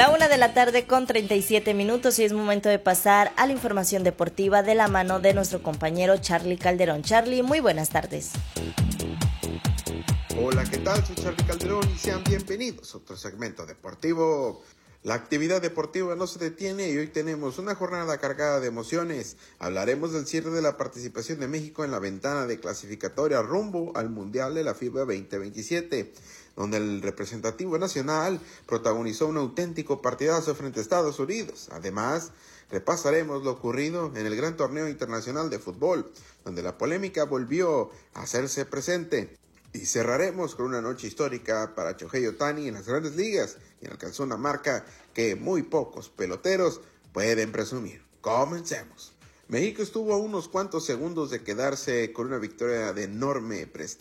1:00 con 37 minutos y es momento de pasar a la información deportiva de la mano de nuestro compañero Charlie Calderón. Charlie, muy buenas tardes. Hola, ¿qué tal? Soy Charlie Calderón y sean bienvenidos a otro segmento deportivo. La actividad deportiva no se detiene y hoy tenemos una jornada cargada de emociones. Hablaremos del cierre de la participación de México en la ventana de clasificatoria rumbo al Mundial de la FIBA 2027, donde el representativo nacional protagonizó un auténtico partidazo frente a Estados Unidos. Además, repasaremos lo ocurrido en el gran torneo internacional de fútbol, donde la polémica volvió a hacerse presente. Y cerraremos con una noche histórica para Shohei Ohtani en las grandes ligas, quien alcanzó una marca que muy pocos peloteros pueden presumir. Comencemos. México estuvo a unos cuantos segundos de quedarse con una victoria de enorme prestigio